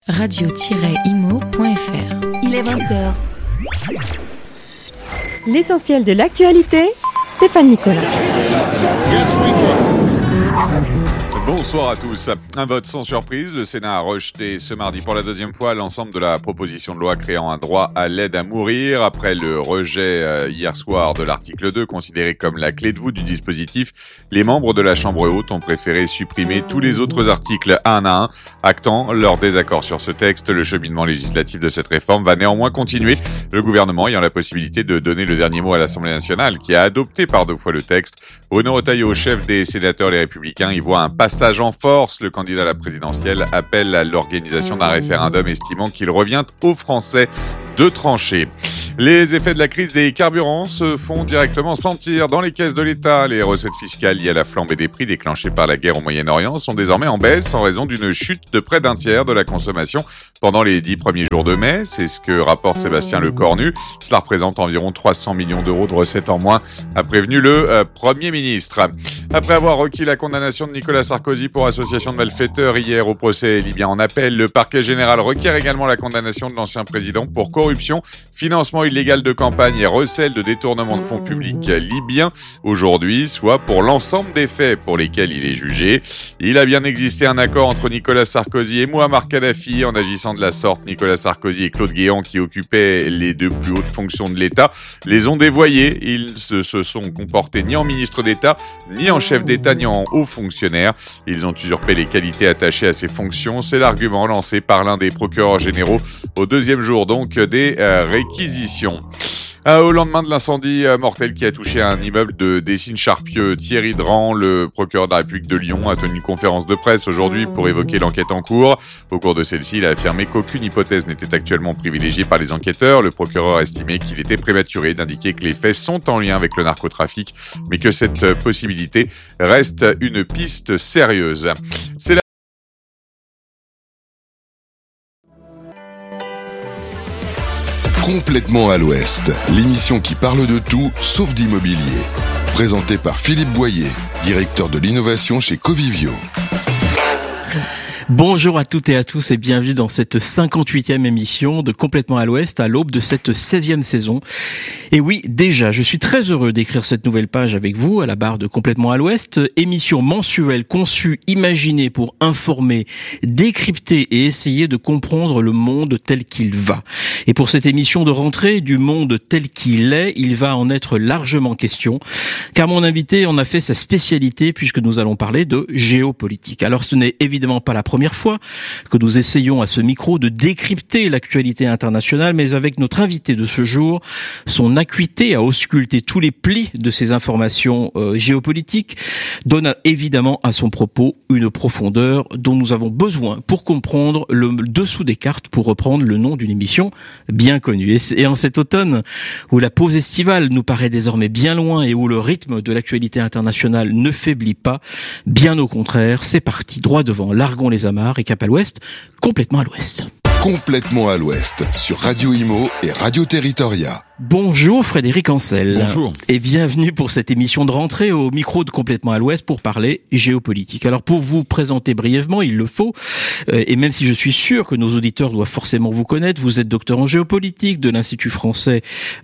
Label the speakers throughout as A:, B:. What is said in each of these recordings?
A: radio-imo.fr. Il est 20h.
B: L'essentiel de l'actualité, Stéphane Nicolas.
C: Bonsoir à tous. Un vote sans surprise. Le Sénat a rejeté ce mardi pour la deuxième fois l'ensemble de la proposition de loi créant un droit à l'aide à mourir. Après le rejet hier soir de l'article 2, considéré comme la clé de voûte du dispositif, les membres de la Chambre haute ont préféré supprimer tous les autres articles un à un. Actant leur désaccord sur ce texte, le cheminement législatif de cette réforme va néanmoins continuer, le gouvernement ayant la possibilité de donner le dernier mot à l'Assemblée nationale, qui a adopté par deux fois le texte. Bruno Retailleau, chef des sénateurs Les Républicains, y voit un passage en force. Le candidat à la présidentielle appelle à l'organisation d'un référendum, estimant qu'il revient aux Français de trancher. Les effets de la crise des carburants se font directement sentir dans les caisses de l'État. Les recettes fiscales liées à la flambée des prix déclenchée par la guerre au Moyen-Orient sont désormais en baisse en raison d'une chute de près d'un tiers de la consommation pendant les 10 premiers jours de mai. C'est ce que rapporte Sébastien Lecornu. Cela représente environ 300 millions d'euros de recettes en moins, a prévenu le Premier ministre. Après avoir requis la condamnation de Nicolas Sarkozy pour association de malfaiteurs hier au procès libyen en appel, le parquet général requiert également la condamnation de l'ancien président pour corruption, financement illégal de campagne et recel de détournement de fonds publics libyens aujourd'hui, soit pour l'ensemble des faits pour lesquels il est jugé. Il a bien existé un accord entre Nicolas Sarkozy et Mouammar Kadhafi. En agissant de la sorte, Nicolas Sarkozy et Claude Guéant, qui occupaient les deux plus hautes fonctions de l'État, les ont dévoyés. Ils ne se sont comportés ni en ministre d'État, ni en chef d'État, ni en haut fonctionnaire. Ils ont usurpé les qualités attachées à ces fonctions. C'est l'argument lancé par l'un des procureurs généraux au deuxième jour donc des réquisitions. Au lendemain de l'incendie mortel qui a touché un immeuble de Décines-Charpieu, Thierry Dran, le procureur de la République de Lyon, a tenu une conférence de presse aujourd'hui pour évoquer l'enquête en cours. Au cours de celle-ci, il a affirmé qu'aucune hypothèse n'était actuellement privilégiée par les enquêteurs. Le procureur a estimé qu'il était prématuré d'indiquer que les faits sont en lien avec le narcotrafic, mais que cette possibilité reste une piste sérieuse. C'est
D: Complètement à l'Ouest, l'émission qui parle de tout sauf d'immobilier. Présentée par Philippe Boyer, directeur de l'innovation chez Covivio.
E: Bonjour à toutes et à tous et bienvenue dans cette 58e émission de Complètement à l'Ouest à l'aube de cette 16e saison. Et oui, déjà, je suis très heureux d'écrire cette nouvelle page avec vous à la barre de Complètement à l'Ouest, émission mensuelle conçue, imaginée pour informer, décrypter et essayer de comprendre le monde tel qu'il va. Et pour cette émission de rentrée du monde tel qu'il est, il va en être largement question, car mon invité en a fait sa spécialité puisque nous allons parler de géopolitique. Alors ce n'est évidemment pas la première fois que nous essayons à ce micro de décrypter l'actualité internationale, mais avec notre invité de ce jour, son acuité à ausculter tous les plis de ces informations géopolitiques donne évidemment à son propos une profondeur dont nous avons besoin pour comprendre le dessous des cartes, pour reprendre le nom d'une émission bien connue. Et en cet automne, où la pause estivale nous paraît désormais bien loin et où le rythme de l'actualité internationale ne faiblit pas, bien au contraire, c'est parti droit devant, largons les amarres et cap à l'ouest, complètement à l'ouest.
D: Complètement à l'Ouest, sur Radio Imo et Radio Territoria.
E: Bonjour Frédéric Ancel.
F: Bonjour.
E: Et bienvenue pour cette émission de rentrée au micro de Complètement à l'Ouest pour parler géopolitique. Alors pour vous présenter brièvement, il le faut, et même si je suis sûr que nos auditeurs doivent forcément vous connaître, vous êtes docteur en géopolitique de l'Institut français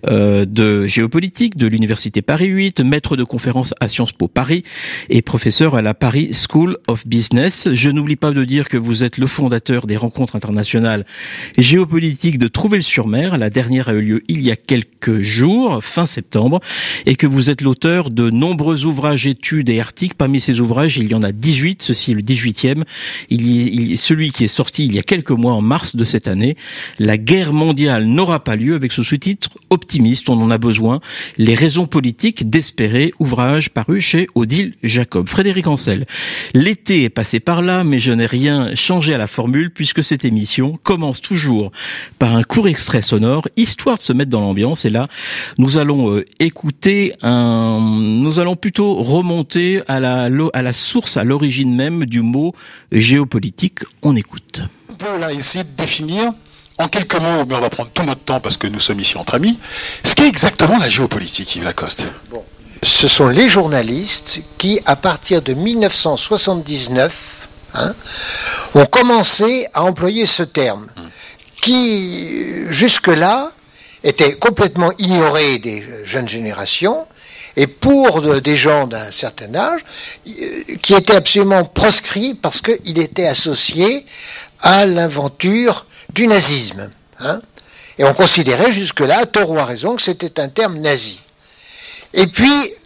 E: de géopolitique de l'Université Paris 8, maître de conférences à Sciences Po Paris et professeur à la Paris School of Business. Je n'oublie pas de dire que vous êtes le fondateur des rencontres internationales géopolitiques de Trouville-sur-Mer. La dernière a eu lieu il y a quelques jours, fin septembre, et que vous êtes l'auteur de nombreux ouvrages, études et articles. Parmi ces ouvrages, il y en a 18, ceci est le 18e. Celui qui est sorti il y a quelques mois, en mars de cette année, La guerre mondiale n'aura pas lieu, avec ce sous-titre optimiste, on en a besoin, les raisons politiques d'espérer, ouvrage paru chez Odile Jacob. Frédéric Ancel, l'été est passé par là, mais je n'ai rien changé à la formule, puisque cette émission commence toujours par un court extrait sonore, histoire de se mettre dans l'ambiance. Et là, nous allons nous allons plutôt remonter à la source, à l'origine même du mot géopolitique. On écoute.
F: On peut là essayer de définir en quelques mots, mais on va prendre tout notre temps parce que nous sommes ici entre amis, ce qu'est exactement la géopolitique, Yves Lacoste.
G: Ce sont les journalistes qui, à partir de 1979, ont commencé à employer ce terme, qui, jusque-là, était complètement ignoré des jeunes générations, et pour des gens d'un certain âge, qui était absolument proscrit parce qu'il était associé à l'inventure du nazisme. Et on considérait jusque-là, à tort ou à raison, que c'était un terme nazi. Et puis,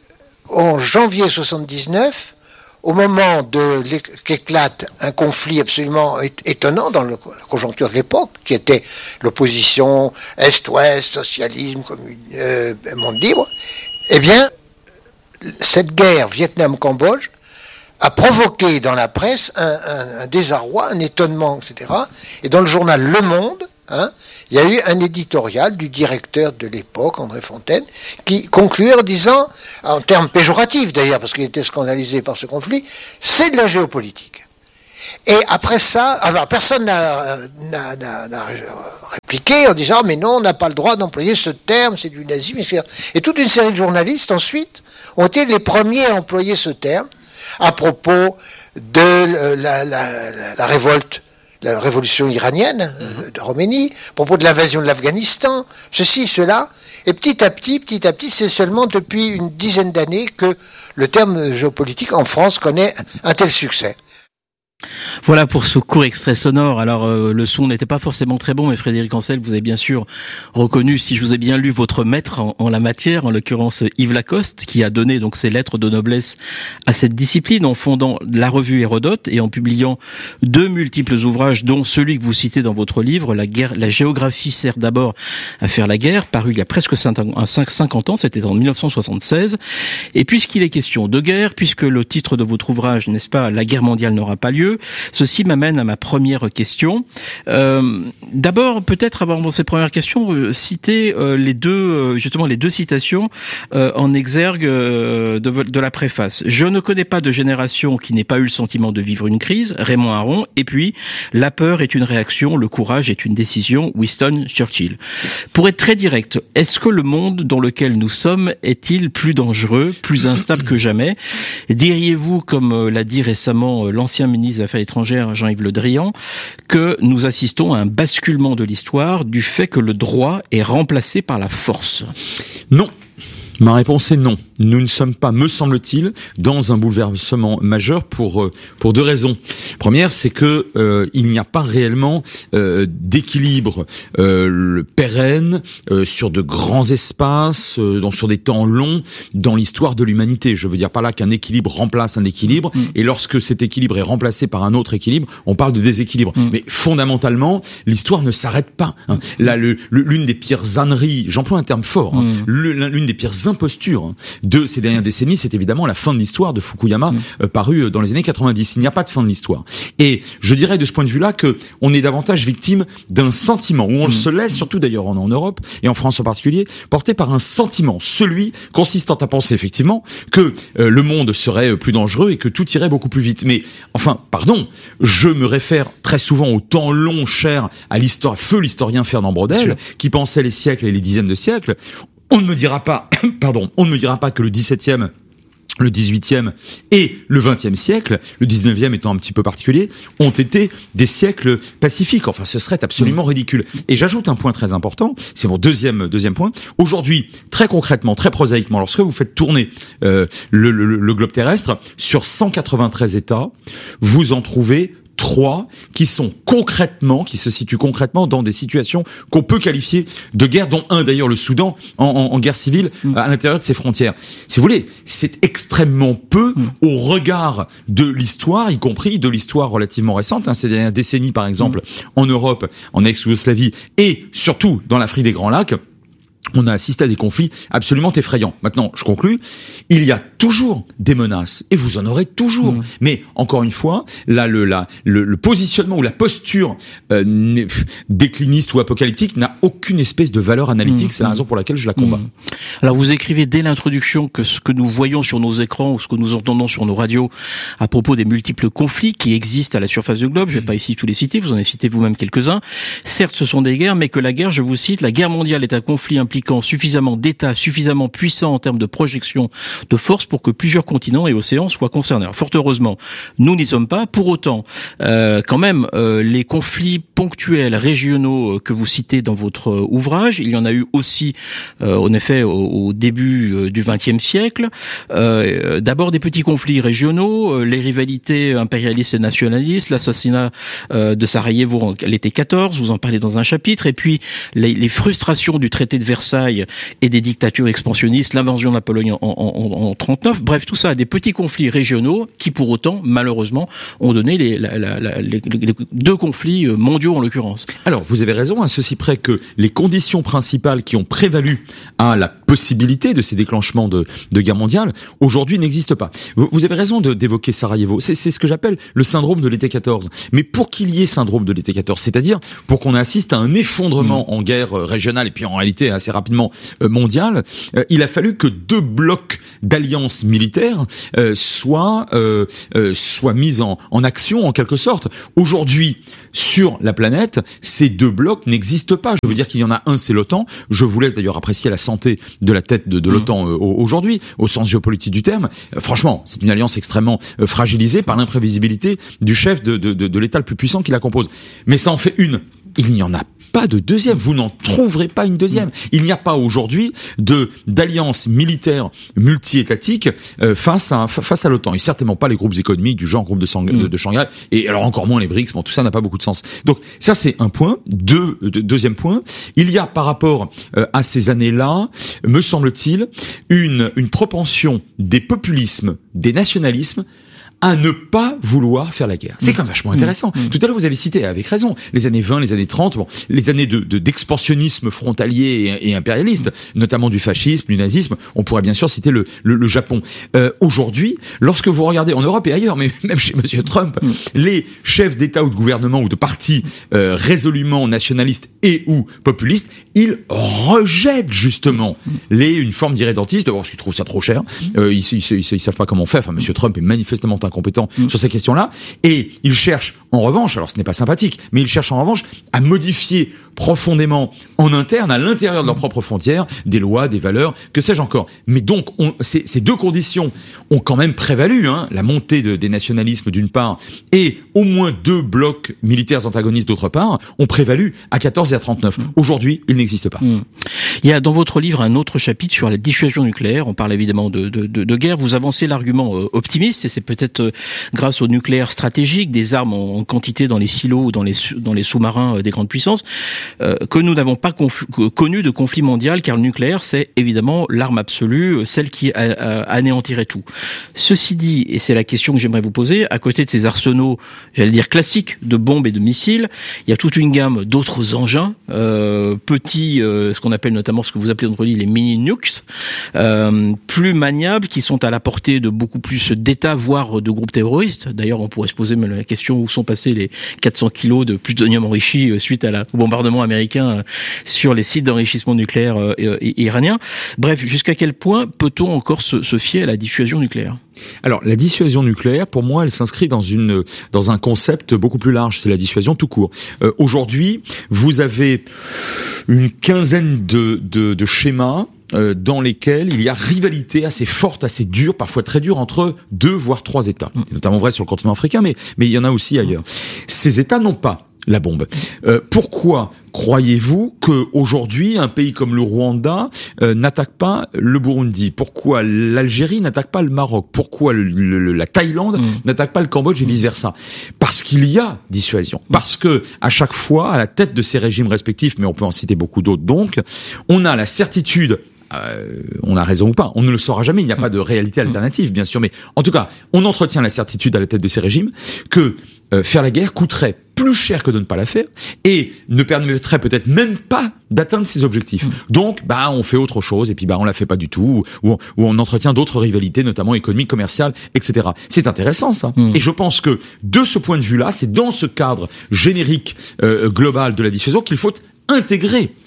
G: en janvier 79, au moment qu'éclate un conflit absolument étonnant dans la conjoncture de l'époque, qui était l'opposition Est-Ouest, socialisme, monde libre, eh bien, cette guerre Vietnam-Cambodge a provoqué dans la presse un désarroi, un étonnement, etc. Et dans le journal Le Monde, il y a eu un éditorial du directeur de l'époque, André Fontaine, qui concluait en disant, en termes péjoratifs d'ailleurs, parce qu'il était scandalisé par ce conflit, c'est de la géopolitique. Et après ça, alors personne n'a répliqué en disant, mais non, on n'a pas le droit d'employer ce terme, c'est du nazisme, etc. Et toute une série de journalistes ensuite ont été les premiers à employer ce terme à propos de la révolte, la révolution iranienne de Khomeini, à propos de l'invasion de l'Afghanistan, ceci, cela. Et petit à petit, c'est seulement depuis une dizaine d'années que le terme géopolitique en France connaît un tel succès.
E: Voilà pour ce court extrait sonore. Alors le son n'était pas forcément très bon, mais Frédéric Ancel, vous avez bien sûr reconnu, si je vous ai bien lu, votre maître en la matière, en l'occurrence Yves Lacoste, qui a donné donc ses lettres de noblesse à cette discipline en fondant la revue Hérodote et en publiant 2 multiples ouvrages, dont celui que vous citez dans votre livre, La géographie sert d'abord à faire la guerre, paru il y a presque 50 ans, c'était en 1976. Et puisqu'il est question de guerre, puisque le titre de votre ouvrage, n'est-ce pas, La guerre mondiale n'aura pas lieu, ceci m'amène à ma première question. D'abord, peut-être avant cette première question, citer les deux citations en exergue de la préface. Je ne connais pas de génération qui n'ait pas eu le sentiment de vivre une crise, Raymond Aron, et puis la peur est une réaction, le courage est une décision, Winston Churchill. Pour être très direct, est-ce que le monde dans lequel nous sommes est-il plus dangereux, plus instable que jamais? Diriez-vous, comme l'a dit récemment l'ancien ministre des Affaires étrangères Jean-Yves Le Drian, que nous assistons à un basculement de l'histoire du fait que le droit est remplacé par la force?
H: Non. Ma réponse est non. Nous ne sommes pas, me semble-t-il, dans un bouleversement majeur pour 2 raisons. Première, c'est que il n'y a pas réellement d'équilibre pérenne sur de grands espaces, sur des temps longs dans l'histoire de l'humanité. Je veux dire par là qu'un équilibre remplace un équilibre, et lorsque cet équilibre est remplacé par un autre équilibre, on parle de déséquilibre. Mais fondamentalement, l'histoire ne s'arrête pas. Là, l'une des pires âneries, j'emploie un terme fort, l'une des pires impostures de ces dernières décennies, c'est évidemment la fin de l'histoire de Fukuyama, paru dans les années 90. Il n'y a pas de fin de l'histoire. Et je dirais de ce point de vue-là que on est davantage victime d'un sentiment, où on se laisse, surtout d'ailleurs en Europe, et en France en particulier, porté par un sentiment, celui consistant à penser effectivement que le monde serait plus dangereux et que tout irait beaucoup plus vite. Mais enfin, pardon, je me réfère très souvent au temps long cher à l'historien Fernand Braudel, qui pensait les siècles et les dizaines de siècles. On ne me dira pas, que le 17e, le 18e et le 20e siècle, le 19e étant un petit peu particulier, ont été des siècles pacifiques. Enfin, ce serait absolument ridicule. Et j'ajoute un point très important, c'est mon deuxième point. Aujourd'hui, très concrètement, très prosaïquement, lorsque vous faites tourner le globe terrestre, sur 193 États, vous en trouvez 3 qui se situent concrètement dans des situations qu'on peut qualifier de guerre, dont un d'ailleurs, le Soudan, en guerre civile à l'intérieur de ses frontières. Si vous voulez, c'est extrêmement peu au regard de l'histoire, y compris de l'histoire relativement récente, ces dernières décennies par exemple, en Europe, en ex-Yougoslavie et surtout dans l'Afrique des Grands Lacs. On a assisté à des conflits absolument effrayants. Maintenant, je conclus, il y a toujours des menaces, et vous en aurez toujours. Mais, encore une fois, là, le positionnement ou la posture décliniste ou apocalyptique n'a aucune espèce de valeur analytique, c'est la raison pour laquelle je la combats.
E: Alors, vous écrivez dès l'introduction que ce que nous voyons sur nos écrans ou ce que nous entendons sur nos radios à propos des multiples conflits qui existent à la surface du globe, je ne vais pas ici tous les citer, vous en avez cité vous-même quelques-uns, certes ce sont des guerres, mais que la guerre, je vous cite, la guerre mondiale est un conflit impliquant impliquant suffisamment d'États, suffisamment puissants en termes de projection de force pour que plusieurs continents et océans soient concernés. Alors, fort heureusement, nous n'y sommes pas. Pour autant, quand même, les conflits ponctuels régionaux que vous citez dans votre ouvrage, il y en a eu aussi, en effet, au début du XXe siècle. D'abord des petits conflits régionaux, les rivalités impérialistes et nationalistes, l'assassinat de Sarajevo en l'été 14, vous en parlez dans un chapitre, et puis les frustrations du traité de Versailles et des dictatures expansionnistes, l'invasion de la Pologne en 39, bref, tout ça, des petits conflits régionaux qui, pour autant, malheureusement, ont donné les deux conflits mondiaux en l'occurrence.
H: Alors, vous avez raison, à ceci près que les conditions principales qui ont prévalu à la possibilité de ces déclenchements de guerre mondiale, aujourd'hui n'existent pas. Vous avez raison d'évoquer Sarajevo. C'est ce que j'appelle le syndrome de l'été 14. Mais pour qu'il y ait syndrome de l'été 14, c'est-à-dire pour qu'on assiste à un effondrement en guerre régionale et puis en réalité assez rapidement mondiale, il a fallu que deux blocs d'alliances militaires soient mis en action en quelque sorte. Aujourd'hui, sur la planète, ces deux blocs n'existent pas. Je veux dire qu'il y en a un, c'est l'OTAN. Je vous laisse d'ailleurs apprécier la santé de la tête de l'OTAN aujourd'hui, au sens géopolitique du terme. Franchement, c'est une alliance extrêmement fragilisée par l'imprévisibilité du chef de l'État le plus puissant qui la compose. Mais ça en fait une. Il n'y en a pas de deuxième. Vous n'en trouverez pas une deuxième. Il n'y a pas aujourd'hui d'alliance militaire multi-étatique face à l'OTAN. Et certainement pas les groupes économiques du genre groupe de Shanghai. Et alors encore moins les BRICS. Bon, tout ça n'a pas beaucoup de sens. Donc ça c'est un point. Deuxième point. Il y a par rapport à ces années-là, me semble-t-il, une propension des populismes, des nationalismes à ne pas vouloir faire la guerre. C'est quand même vachement intéressant. Tout à l'heure, vous avez cité, avec raison, les années 20, les années 30, bon, les années d'expansionnisme frontalier et impérialiste, notamment du fascisme, du nazisme. On pourrait bien sûr citer le Japon. Aujourd'hui, lorsque vous regardez en Europe et ailleurs, mais même chez Monsieur Trump, les chefs d'État ou de gouvernement ou de partis résolument nationalistes et ou populistes, ils rejettent justement une forme d'irrédentisme. D'abord, parce qu'ils trouvent ça trop cher. Ils savent pas comment faire. Enfin, Monsieur Trump est manifestement incompétent sur ces questions-là, et il cherche en revanche, alors ce n'est pas sympathique, mais il cherche en revanche à modifier profondément en interne, à l'intérieur de leurs propres frontières, des lois, des valeurs, que sais-je encore. Mais donc, ces deux conditions ont quand même prévalu, la montée des nationalismes d'une part, et au moins deux blocs militaires antagonistes d'autre part, ont prévalu à 14 et à 39. Aujourd'hui, ils n'existent pas.
E: Il y a dans votre livre un autre chapitre sur la dissuasion nucléaire. On parle évidemment de guerre. Vous avancez l'argument optimiste, et c'est peut-être grâce au nucléaire stratégique, des armes en quantité dans les silos ou dans les sous-marins des grandes puissances, que nous n'avons pas connu de conflit mondial, car le nucléaire, c'est évidemment l'arme absolue, celle qui anéantirait tout. Ceci dit, et c'est la question que j'aimerais vous poser, à côté de ces arsenaux, j'allais dire classiques, de bombes et de missiles, il y a toute une gamme d'autres engins, petits, ce qu'on appelle notamment, ce que vous appelez dans votre livre les mini-nukes, plus maniables, qui sont à la portée de beaucoup plus d'États, voire de groupes terroristes. D'ailleurs, on pourrait se poser même la question où sont passés les 400 kilos de plutonium enrichi suite au bombardement américain sur les sites d'enrichissement nucléaire iraniens. Bref, jusqu'à quel point peut-on encore se fier à la dissuasion nucléaire ?
H: Alors, la dissuasion nucléaire, pour moi, elle s'inscrit dans un concept beaucoup plus large. C'est la dissuasion tout court. Aujourd'hui, vous avez une quinzaine de schémas dans lesquels il y a rivalité assez forte, assez dure, parfois très dure, entre 2 voire 3 États. C'est notamment vrai sur le continent africain, mais il y en a aussi ailleurs. Ces États n'ont pas la bombe. Pourquoi croyez-vous qu'aujourd'hui, un pays comme le Rwanda n'attaque pas le Burundi ? Pourquoi l'Algérie n'attaque pas le Maroc ? Pourquoi la Thaïlande n'attaque pas le Cambodge et vice-versa ? Parce qu'il y a dissuasion. Parce que à chaque fois, à la tête de ces régimes respectifs, mais on peut en citer beaucoup d'autres donc, on a la certitude, on a raison ou pas, on ne le saura jamais, il n'y a pas de réalité alternative bien sûr, mais en tout cas, on entretient la certitude à la tête de ces régimes que faire la guerre coûterait plus cher que de ne pas la faire et ne permettrait peut-être même pas d'atteindre ses objectifs. Donc, on fait autre chose et puis on la fait pas du tout, ou on entretient d'autres rivalités, notamment économiques, commerciales, etc. C'est intéressant ça. Et je pense que de ce point de vue-là, c'est dans ce cadre générique global de la dissuasion qu'il faut intégrer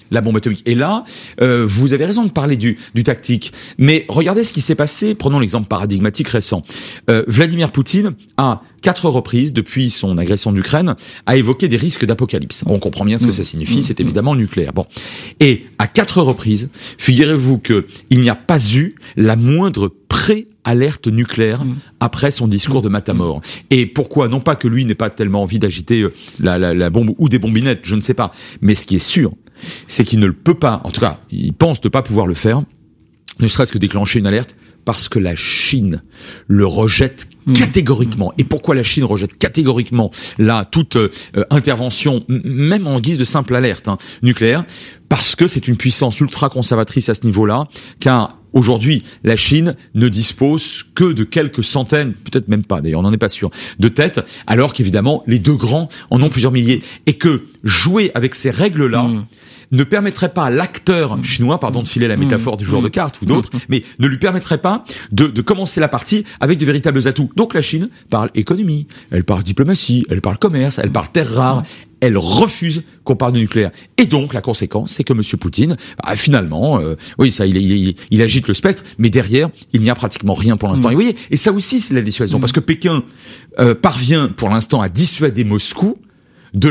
H: la bombe atomique. Et là, vous avez raison de parler du tactique. Mais regardez ce qui s'est passé. Prenons l'exemple paradigmatique récent. Vladimir Poutine a 4 reprises depuis son agression d'Ukraine a évoqué des risques d'apocalypse. On comprend bien ce que ça signifie, c'est évidemment nucléaire. Bon. Et à 4 reprises, figurez-vous que il n'y a pas eu la moindre pré-alerte nucléaire après son discours de Matamor. Et pourquoi? Non pas que lui n'ait pas tellement envie d'agiter la bombe ou des bombinettes, je ne sais pas. Mais ce qui est sûr, c'est qu'il ne le peut pas, en tout cas, il pense ne pas pouvoir le faire, ne serait-ce que déclencher une alerte, parce que la Chine le rejette catégoriquement. Et pourquoi la Chine rejette catégoriquement là toute intervention, même en guise de simple alerte nucléaire? Parce que c'est une puissance ultra conservatrice à ce niveau-là, car aujourd'hui, la Chine ne dispose que de quelques centaines, peut-être même pas d'ailleurs, on n'en est pas sûr, de têtes, alors qu'évidemment, les 2 grands en ont plusieurs milliers. Et que jouer avec ces règles-là ne permettrait pas à l'acteur chinois, pardon de filer la métaphore du joueur de cartes ou d'autres, mais ne lui permettrait pas de commencer la partie avec de véritables atouts. Donc la Chine parle économie, elle parle diplomatie, elle parle commerce, elle parle terres rares, elle refuse qu'on parle de nucléaire. Et donc, la conséquence, c'est que M. Poutine, finalement, oui, ça, il agite le spectre, mais derrière, il n'y a pratiquement rien pour l'instant. Et vous voyez, et ça aussi, c'est la dissuasion, parce que Pékin parvient pour l'instant à dissuader Moscou de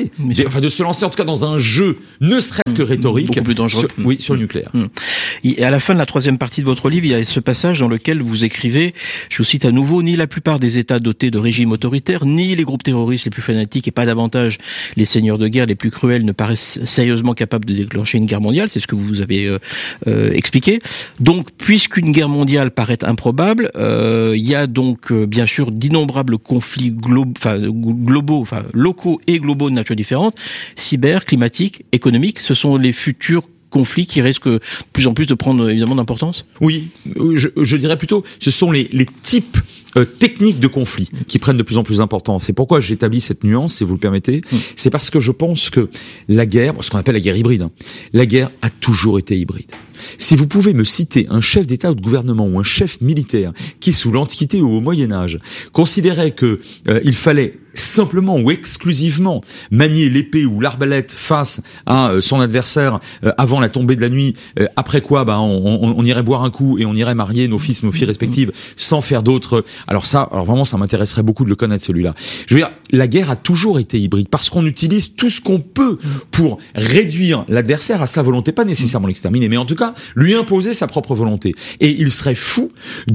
H: se lancer en tout cas dans un jeu, ne serait-ce que rhétorique,
E: beaucoup plus dangereux.
H: Sur le nucléaire.
E: Et à la fin de la 3e partie de votre livre, il y a ce passage dans lequel vous écrivez, je vous cite à nouveau, ni la plupart des États dotés de régimes autoritaires, ni les groupes terroristes les plus fanatiques et pas davantage les seigneurs de guerre les plus cruels ne paraissent sérieusement capables de déclencher une guerre mondiale, c'est ce que vous avez expliqué. Donc, puisqu'une guerre mondiale paraît improbable, il y a donc bien sûr d'innombrables conflits globaux, locaux et globaux de nature différente, cyber, climatique, économique, ce sont les futurs conflits qui risquent de plus en plus de prendre évidemment d'importance? Oui,
H: je dirais plutôt, ce sont les types techniques de conflits qui prennent de plus en plus d'importance. C'est pourquoi j'établis cette nuance, si vous le permettez. C'est parce que je pense que la guerre, ce qu'on appelle la guerre hybride, la guerre a toujours été hybride. Si vous pouvez me citer un chef d'État ou de gouvernement ou un chef militaire qui, sous l'Antiquité ou au Moyen-Âge, considérait que il fallait simplement ou exclusivement manier l'épée ou l'arbalète face à son adversaire avant la tombée de la nuit, après quoi on irait boire un coup et on irait marier nos fils, nos filles respectives sans faire d'autres. Alors vraiment ça m'intéresserait beaucoup de le connaître celui-là. Je veux dire, la guerre a toujours été hybride parce qu'on utilise tout ce qu'on peut pour réduire l'adversaire à sa volonté, pas nécessairement l'exterminer, mais en tout cas lui imposer sa propre volonté. Et il serait fou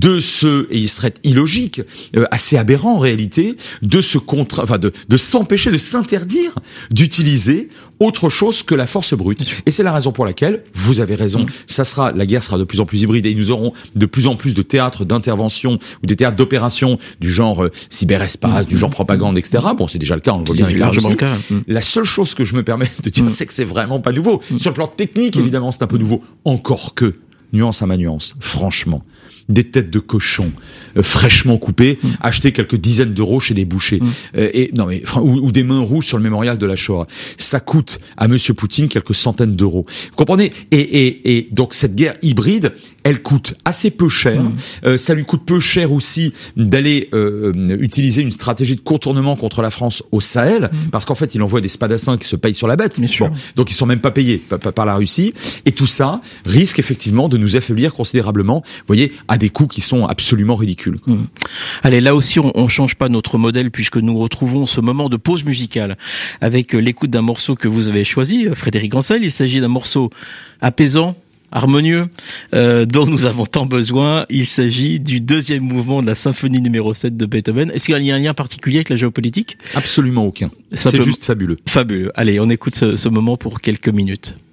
H: et il serait illogique, assez aberrant en réalité, de s'empêcher, de s'interdire d'utiliser autre chose que la force brute. Et c'est la raison pour laquelle, vous avez raison, la guerre sera de plus en plus hybride et nous aurons de plus en plus de théâtres d'intervention ou des théâtres d'opération du genre cyberespace, du genre propagande, etc. Bon, c'est déjà le cas, on le voit bien avec la Russie. La seule chose que je me permets de dire, c'est que c'est vraiment pas nouveau. Sur le plan technique, évidemment, c'est un peu nouveau. Encore que, nuance à ma nuance, franchement, des têtes de cochon fraîchement coupées, achetées quelques dizaines d'euros chez des bouchers, ou des mains rouges sur le mémorial de la Shoah. Ça coûte à Monsieur Poutine quelques centaines d'euros. Vous comprenez? Et donc cette guerre hybride, elle coûte assez peu cher. Ça lui coûte peu cher aussi d'aller utiliser une stratégie de contournement contre la France au Sahel, parce qu'en fait, il envoie des spadassins qui se payent sur la bête. Bon, donc ils sont même pas payés par la Russie. Et tout ça risque effectivement de nous affaiblir considérablement. Vous voyez, à des coûts qui sont absolument ridicules.
E: Allez, là aussi, on change pas notre modèle puisque nous retrouvons ce moment de pause musicale avec l'écoute d'un morceau que vous avez choisi, Frédéric Ancel. Il s'agit d'un morceau apaisant, harmonieux, dont nous avons tant besoin. Il s'agit du 2e mouvement de la symphonie numéro 7 de Beethoven. Est-ce qu'il y a un lien particulier avec la géopolitique?
H: Absolument aucun. C'est juste fabuleux.
E: Fabuleux. Allez, on écoute ce moment pour quelques minutes.